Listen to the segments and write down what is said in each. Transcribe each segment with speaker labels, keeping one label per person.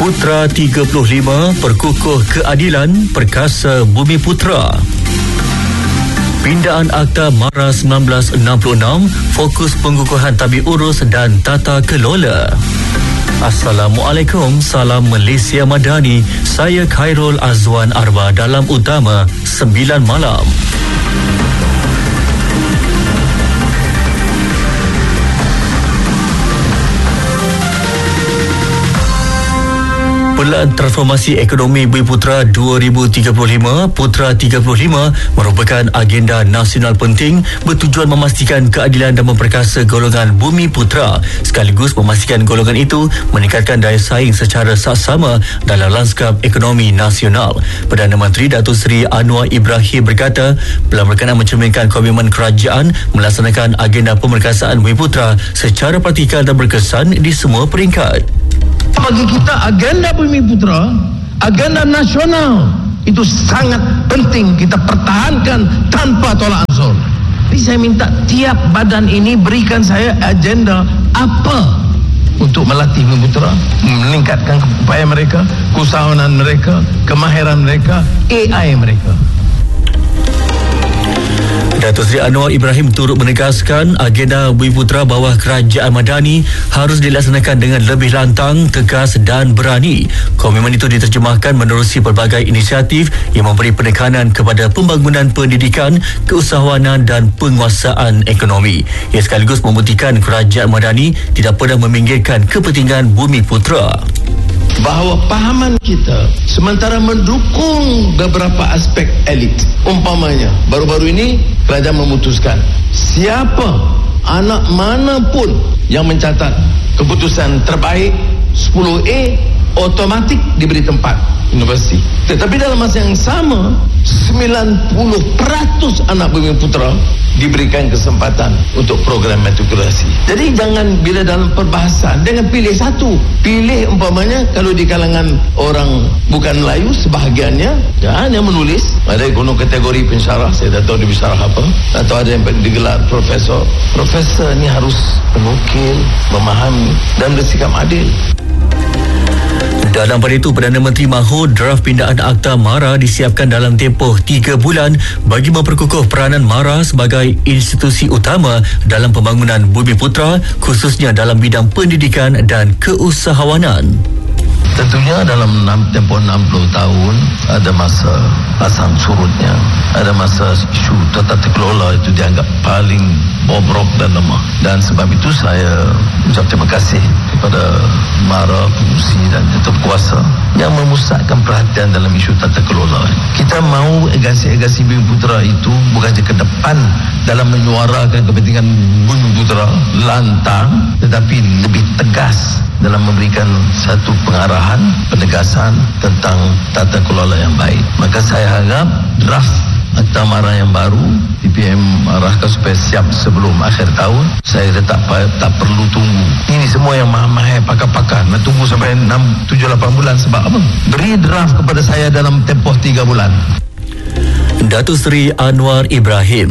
Speaker 1: Putra 35 perkukuh keadilan perkasa Bumi Putra. Pindaan Akta MARA 1966, fokus pengukuhan tabik urus dan tata kelola. Assalamualaikum, salam Malaysia Madani. Saya Khairul Azwan Arba dalam Utama 9 malam. Pelan Transformasi Ekonomi Bumi Putra 2035 Putra 35 merupakan agenda nasional penting bertujuan memastikan keadilan dan memperkasa golongan Bumi Putra, sekaligus memastikan golongan itu meningkatkan daya saing secara saksama dalam lanskap ekonomi nasional. Perdana Menteri Datuk Seri Anwar Ibrahim berkata, pelan berkenaan mencerminkan komitmen kerajaan melaksanakan agenda pemerkasaan Bumi Putra secara praktikal dan berkesan di semua peringkat.
Speaker 2: Bagi kita agenda Bumi Putra, agenda nasional itu sangat penting kita pertahankan tanpa tolak ansur. Jadi saya minta tiap badan ini berikan saya agenda apa untuk melatih Bumi Putra, meningkatkan upaya mereka, keusahawanan mereka, kemahiran mereka, AI mereka.
Speaker 1: Datuk Seri Anwar Ibrahim turut menegaskan agenda Bumi Putra bawah Kerajaan Madani harus dilaksanakan dengan lebih lantang, tegas dan berani. Komitmen itu diterjemahkan menerusi pelbagai inisiatif yang memberi penekanan kepada pembangunan pendidikan, keusahawanan dan penguasaan ekonomi. Ia sekaligus membuktikan Kerajaan Madani tidak pernah meminggirkan kepentingan Bumi Putra.
Speaker 2: Bahawa pahaman kita sementara mendukung beberapa aspek elit. Umpamanya, baru-baru ini kerajaan memutuskan siapa anak mana pun yang mencatat keputusan terbaik 10A otomatik diberi tempat universiti. Tetapi dalam masa yang sama 90% anak Bumi Putra diberikan kesempatan untuk program matrikulasi. Jadi jangan bila dalam perbahasan dengan pilih satu. Pilih umpamanya kalau di kalangan orang bukan Melayu sebahagiannya yang menulis, ada ekonom kategori pensyarah, saya tak tahu dia bersyarah apa, atau ada yang digelar profesor. Profesor ni harus menukil, memahami dan bersikap adil.
Speaker 1: Dalam pada itu, Perdana Menteri mahu draft pindaan Akta MARA disiapkan dalam tempoh 3 bulan bagi memperkukuh peranan MARA sebagai institusi utama dalam pembangunan Bumi Putra, khususnya dalam bidang pendidikan dan keusahawanan.
Speaker 2: Tentunya dalam tempoh 60 tahun ada masa pasang surutnya, ada masa isu tata kelola itu dianggap paling bobrok dan lemah. Dan sebab itu saya ucap terima kasih kepada MARA, pengurusi dan jatuh kuasa yang memusatkan perhatian dalam isu tata kelola. Kita mahu agasi-agasi Bumi Putra itu bukan saja ke depan dalam menyuarakan kepentingan Bumi Putra lantang, tetapi lebih tegas dalam memberikan satu pengarahan, penegasan tentang tata kelola yang baik. Maka saya harap draft Akta MARA yang baru DPM arahkan supaya siap sebelum akhir tahun. Saya tak perlu tunggu. Ini semua yang mahal-mahal pakar-pakar nak tunggu sampai 6, 7, 8 bulan sebab apa? Beri draft kepada saya dalam tempoh 3 bulan.
Speaker 1: Datuk Seri Anwar Ibrahim.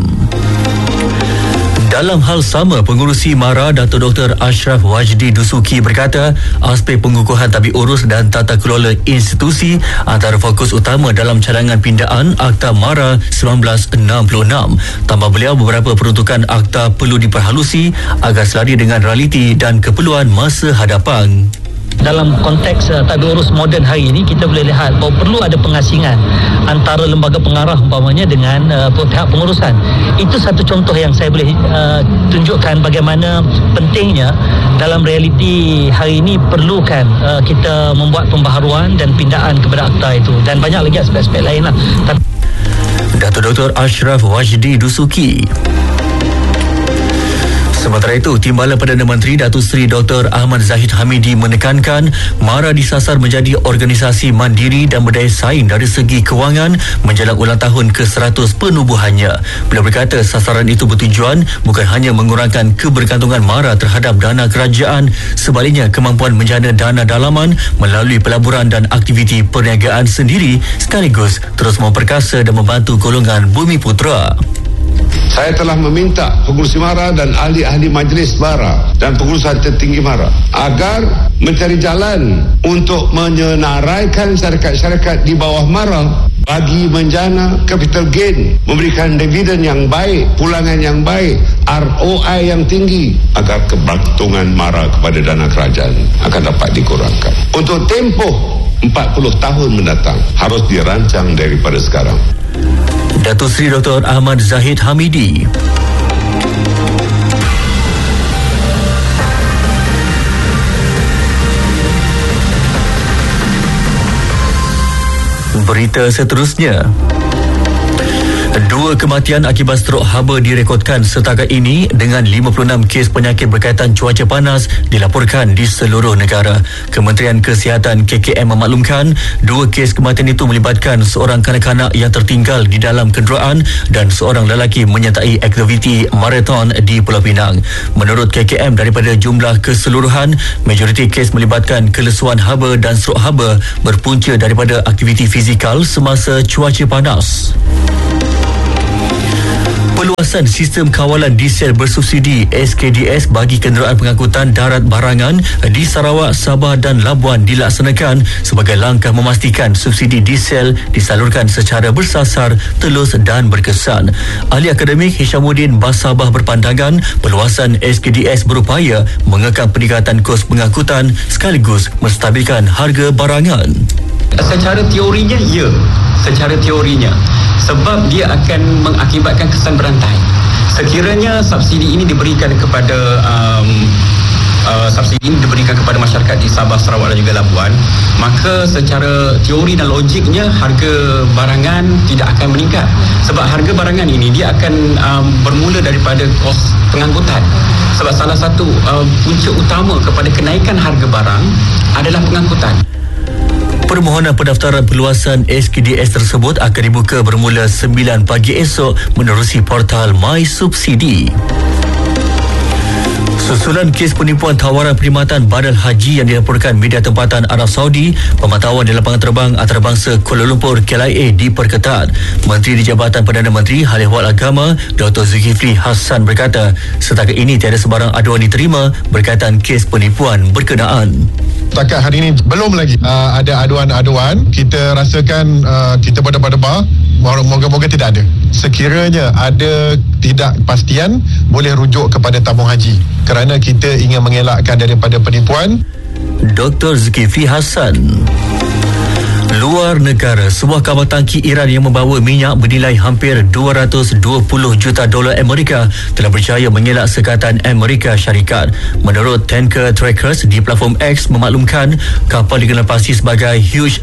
Speaker 1: Dalam hal sama, pengurusi MARA Datuk Dr. Ashraf Wajdi Dusuki berkata, aspek pengukuhan tabik urus dan tata kelola institusi antara fokus utama dalam cadangan pindaan Akta MARA 1966. Tambah beliau, beberapa peruntukan akta perlu diperhalusi agar selari dengan realiti dan keperluan masa hadapan.
Speaker 3: Dalam konteks tabik urus moden hari ini, kita boleh lihat bahawa perlu ada pengasingan antara lembaga pengarah umpamanya dengan pihak pengurusan. Itu satu contoh yang saya boleh tunjukkan bagaimana pentingnya dalam realiti hari ini perlukan kita membuat pembaharuan dan pindaan kepada akta itu, dan banyak lagi aspek-aspek lain lah.
Speaker 1: Datuk Dr. Ashraf Wajdi Dusuki. Sementara itu, Timbalan Perdana Menteri Datuk Seri Dr. Ahmad Zahid Hamidi menekankan MARA disasar menjadi organisasi mandiri dan berdaya saing dari segi kewangan menjelang ulang tahun ke-100 penubuhannya. Beliau berkata sasaran itu bertujuan bukan hanya mengurangkan kebergantungan MARA terhadap dana kerajaan, sebaliknya kemampuan menjana dana dalaman melalui pelaburan dan aktiviti perniagaan sendiri, sekaligus terus memperkasa dan membantu golongan Bumi Putra.
Speaker 4: Saya telah meminta pengurusi MARA dan ahli-ahli majlis MARA dan pengurusan tertinggi MARA agar mencari jalan untuk menyenaraikan syarikat-syarikat di bawah MARA bagi menjana capital gain, memberikan dividen yang baik, pulangan yang baik, ROI yang tinggi, agar keberuntungan MARA kepada dana kerajaan akan dapat dikurangkan. Untuk tempoh 40 tahun mendatang harus dirancang daripada sekarang.
Speaker 1: Datuk Seri Dr. Ahmad Zahid Hamidi. Berita seterusnya. 2 kematian akibat strok haba direkodkan setakat ini dengan 56 kes penyakit berkaitan cuaca panas dilaporkan di seluruh negara. Kementerian Kesihatan KKM memaklumkan 2 kes kematian itu melibatkan seorang kanak-kanak yang tertinggal di dalam kenderaan dan seorang lelaki menyertai aktiviti maraton di Pulau Pinang. Menurut KKM, daripada jumlah keseluruhan, majoriti kes melibatkan kelesuan haba dan strok haba berpunca daripada aktiviti fizikal semasa cuaca panas. Perluasan sistem kawalan diesel bersubsidi SKDS bagi kenderaan pengangkutan darat barangan di Sarawak, Sabah dan Labuan dilaksanakan sebagai langkah memastikan subsidi diesel disalurkan secara bersasar, telus dan berkesan. Ahli akademik Hishamuddin Basabah berpandangan perluasan SKDS berupaya mengekang peningkatan kos pengangkutan sekaligus menstabilkan harga barangan.
Speaker 5: Secara teorinya, ya. Secara teorinya. Sebab dia akan mengakibatkan kesan berantai. Sekiranya subsidi ini diberikan kepada masyarakat di Sabah, Sarawak dan juga Labuan, maka secara teori dan logiknya harga barangan tidak akan meningkat. Sebab harga barangan ini dia akan bermula daripada kos pengangkutan. Sebab salah satu punca utama kepada kenaikan harga barang adalah pengangkutan.
Speaker 1: Permohonan pendaftaran perluasan SKDS tersebut akan dibuka bermula 9 pagi esok menerusi portal My Subsidi. Susulan kes penipuan tawaran perkhidmatan badal haji yang dilaporkan media tempatan Arab Saudi, pemantauan di lapangan terbang antarabangsa Kuala Lumpur KLIA diperketat. Menteri di Jabatan Perdana Menteri Hal Ehwal Agama Dr. Zulkifli Hassan berkata, setakat ini tiada sebarang aduan diterima berkaitan kes penipuan berkenaan.
Speaker 6: Setakat hari ini belum lagi ada aduan-aduan. Kita rasakan kita berdebar-debar, moga-moga tidak ada. Sekiranya ada tidakpastian, boleh rujuk kepada tabung haji kerana kita ingin mengelakkan daripada penipuan.
Speaker 1: Dr. Zulkifli Hassan. Luar negara, sebuah kapal tangki Iran yang membawa minyak bernilai hampir 220 juta dolar Amerika telah berjaya mengelak sekatan Amerika Syarikat. Menurut Tanker Trackers di platform X memaklumkan kapal dikenal pasti sebagai Hughes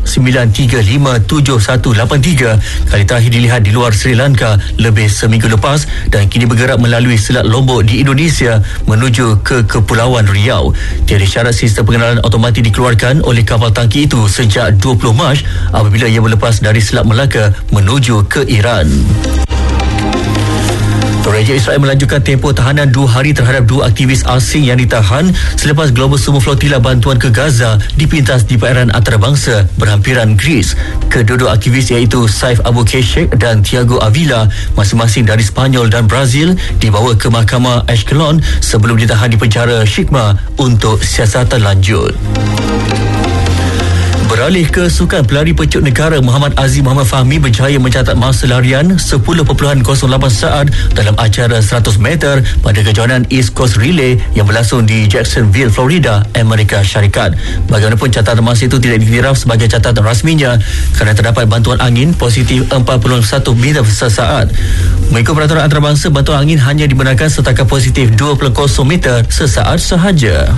Speaker 1: 935783 kali terakhir dilihat di luar Sri Lanka lebih seminggu lepas dan kini bergerak melalui Selat Lombok di Indonesia menuju ke Kepulauan Riau. Tiada syarat sistem pengenalan automatik dikeluarkan oleh kapal tangki itu sejak 20 Mac apabila ia berlepas dari Selat Melaka menuju ke Iran. Raja Israel melanjutkan tempoh tahanan 2 hari terhadap 2 aktivis asing yang ditahan selepas Global Sumo Flotilla bantuan ke Gaza dipintas di perairan antarabangsa berhampiran Greece. Kedua-dua aktivis iaitu Saif Abu Keshek dan Tiago Avila, masing-masing dari Spanyol dan Brazil, dibawa ke Mahkamah Ashkelon sebelum ditahan di penjara Shikma untuk siasatan lanjut. Beralih ke sukan, pelari pecut negara Muhammad Azim Muhammad Fahmi berjaya mencatat masa larian 10.08 saat dalam acara 100 meter pada kejohanan East Coast Relay yang berlangsung di Jacksonville, Florida, Amerika Syarikat. Bagaimanapun catatan masa itu tidak diiktiraf sebagai catatan rasminya kerana terdapat bantuan angin positif 41 meter sesaat. Mengikut peraturan antarabangsa, bantuan angin hanya dibenarkan setakat positif 20 meter sesaat sahaja.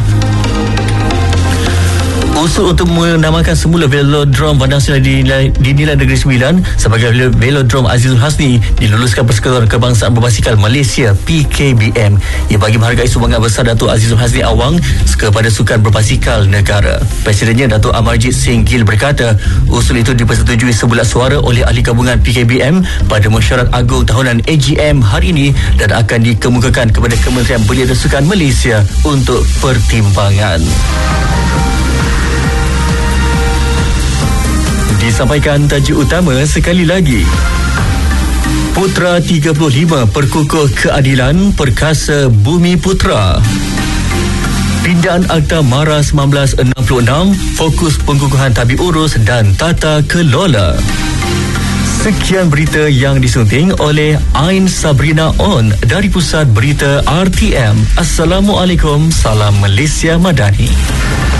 Speaker 1: Usul untuk menamakan semula Velodrome Bandar Seri dinilai Negeri Sembilan sebagai Velodrome Azizul Hasni diluluskan Persekutuan Kebangsaan Berbasikal Malaysia PKBM. Ia bagi menghargai sumbangan besar Datuk Azizul Hasni Awang kepada sukan berbasikal negara. Presidennya Datuk Amarjit Singh Gill berkata, usul itu dipersetujui sebulat suara oleh ahli gabungan PKBM pada mesyuarat agung tahunan AGM hari ini dan akan dikemukakan kepada Kementerian Belia dan Sukan Malaysia untuk pertimbangan. Disampaikan tajuk utama sekali lagi. Putra 35 perkukuh keadilan perkasa Bumi Putra. Pindaan Akta MARA 1966, fokus pengkukuhan tabik urus dan tata kelola. Sekian berita yang disunting oleh Ain Sabrina On dari Pusat Berita RTM. Assalamualaikum, salam Malaysia Madani.